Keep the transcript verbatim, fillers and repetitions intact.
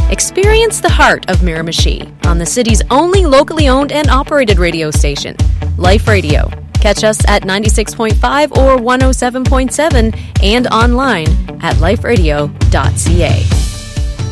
Experience the heart of Miramichi on the city's only locally owned and operated radio station, Life Radio. Catch us at ninety-six point five or one oh seven point seven and online at life radio dot c a.